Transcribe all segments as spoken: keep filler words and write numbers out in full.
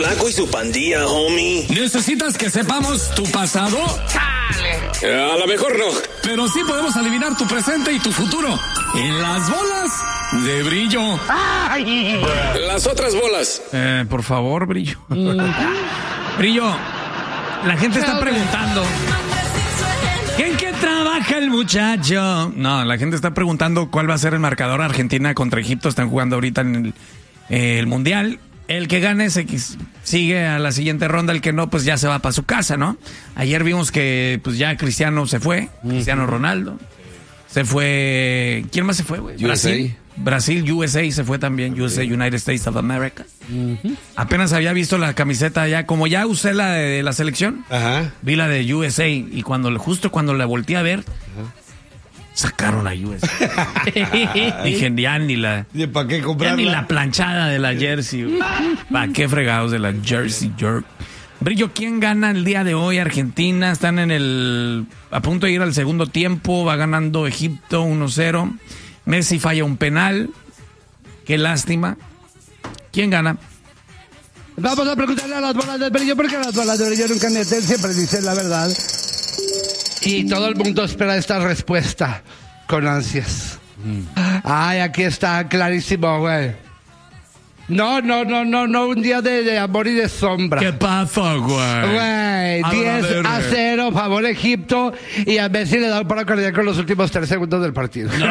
Flaco y su pandilla, homie. ¿Necesitas que sepamos tu pasado? ¡Chale! A lo mejor no. Pero sí podemos adivinar tu presente y tu futuro. En las bolas de Brillo. ¡Ay! Las otras bolas. Eh, por favor, Brillo. Brillo, la gente está preguntando. ¿En qué trabaja el muchacho? No, la gente está preguntando cuál va a ser el marcador. Argentina contra Egipto están jugando ahorita en el, eh, el Mundial. El que gane se sigue a la siguiente ronda, el que no, pues ya se va para su casa, ¿no? Ayer vimos que pues ya Cristiano se fue, uh-huh. Cristiano Ronaldo. Se fue... ¿Quién más se fue, güey? Brasil. Brasil, U S A se fue también, U S A, United States of America. Uh-huh. Apenas había visto la camiseta ya, como ya usé la de la selección, uh-huh. Vi la de U S A y cuando justo cuando la volteé a ver, uh-huh. Sacaron a U S A. Dije, ya ni la... ¿Para qué comprarla? Ya ni la planchada de la jersey. ¿Para qué fregados de la jersey, jerk? Brillo, ¿quién gana el día de hoy? Argentina, están en el... a punto de ir al segundo tiempo, va ganando Egipto uno cero. Messi falla un penal. Qué lástima. ¿Quién gana? Vamos a preguntarle a las bolas del Brillo, porque las bolas del Brillo nunca mienten, siempre dicen la verdad. Y todo el mundo espera esta respuesta con ansias. Mm. Ay, aquí está clarísimo, güey. No, no, no, no, no, un día de, de amor y de sombra. ¿Qué pasa, güey? Güey, diez a cero, favor Egipto, y a Messi le da un paro cardíaco en los últimos tres segundos del partido. No.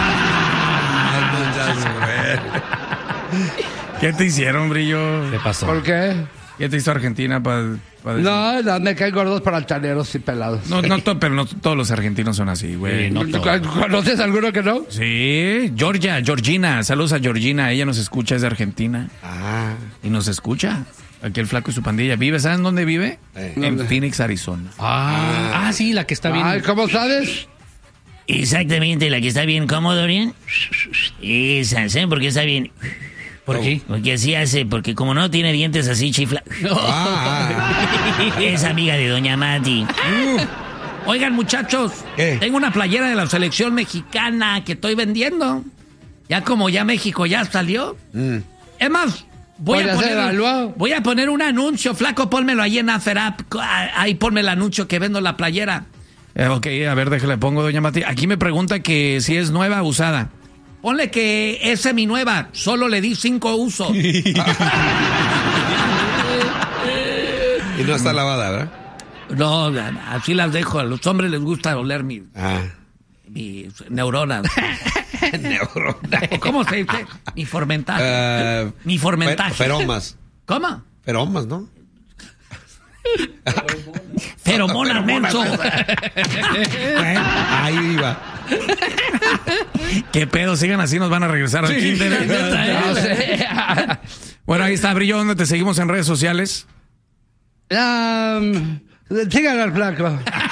¿Qué te hicieron, Brillo? ¿Qué pasó? ¿Por qué? ¿Qué te hizo Argentina para pa No, no, me caen gordos para altaneros y pelados. No, no, to, pero no todos los argentinos son así, güey. No ¿Conoces alguno que no? Sí, Georgia, Georgina. Saludos a Georgina. Ella nos escucha, es de Argentina. Ah. Y nos escucha. Aquí el Flaco y su pandilla. ¿Vive? ¿Saben dónde vive? Eh. En ¿Dónde? Phoenix, Arizona. Ah. ah, sí, la que está bien. Ay, ¿cómo sabes? Exactamente, la que está bien cómodo, Dorian. Esa, ¿saben por qué está bien? ¿Por qué? Porque así hace, porque como no tiene dientes así chifla. No. Ah. Es amiga de Doña Mati. Uh. Oigan, muchachos, ¿qué? Tengo una playera de la selección mexicana que estoy vendiendo. Ya como ya México ya salió. Mm. Es más, voy a, poner, voy a poner un anuncio, Flaco, pónmelo ahí en Aferap. Ahí ponme el anuncio que vendo la playera. Eh, ok, a ver, déjale, pongo, Doña Mati. Aquí me pregunta que si es nueva o usada. Ponle que es seminueva, solo le di cinco usos. Y no está lavada, ¿verdad? No, así las dejo. A los hombres les gusta oler mi, ah. mi neuronas. Neuronas. ¿Cómo se dice? Mi formentaje. Uh, mi formentaje. Feromas. ¿Cómo? Feromas, ¿no? Feromonas, menso. Ahí iba. ¿Qué pedo? Sigan así, nos van a regresar al kinder. No sé. Bueno, ahí está, Brillo. ¿Dónde te seguimos en redes sociales? Um, Síganlo al Flaco.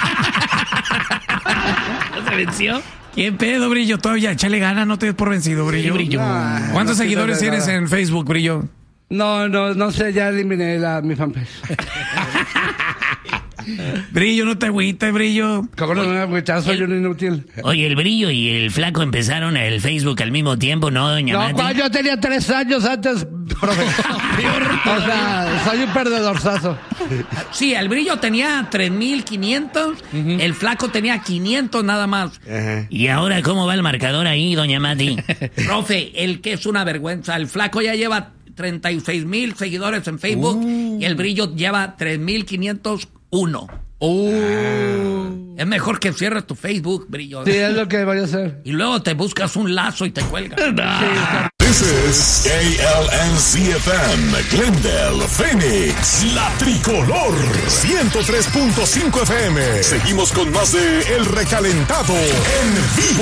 ¿No se venció? ¿Qué pedo, Brillo? Todavía, échale ganas, no te des por vencido, Brillo. Sí, Brillo. No, ¿Cuántos no seguidores tienes nada en Facebook, Brillo? No, no, no sé, ya eliminé la, mi fanpage. Brillo, no te agüites, Brillo. ¿Cómo no me agüitas? Soy un inútil. Oye, el Brillo y el Flaco empezaron el Facebook al mismo tiempo, ¿no, Doña Mati? No, yo tenía tres años antes, profe. O sea, soy un perdedorzazo. Sí, el Brillo tenía tres mil quinientos, uh-huh. El Flaco tenía quinientos nada más. Uh-huh. ¿Y ahora cómo va el marcador ahí, Doña Mati? Profe, el que es una vergüenza. El Flaco ya lleva treinta y seis mil seguidores en Facebook uh. y el Brillo lleva tres mil quinientos uno. Uh. Es mejor que cierres tu Facebook, Brillo. Sí, es lo que voy a hacer. Y luego te buscas un lazo y te cuelgas. Sí. This is K L N C F M, Glendale, Phoenix, La Tricolor, ciento tres punto cinco F M. Seguimos con más de El Recalentado en vivo.